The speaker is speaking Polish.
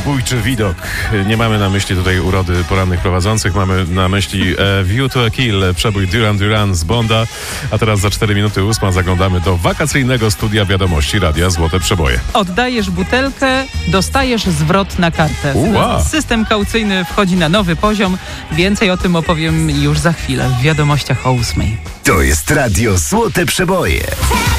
Zabójczy widok. Nie mamy na myśli tutaj urody porannych prowadzących, mamy na myśli View to a Kill, przebój Duran Duran z Bonda. A teraz za 4 minuty 8 zaglądamy do wakacyjnego studia wiadomości Radia Złote Przeboje. Oddajesz butelkę, dostajesz zwrot na kartę. Uła. System kaucyjny wchodzi na nowy poziom. Więcej o tym opowiem już za chwilę w wiadomościach o 8. To jest Radio Złote Przeboje.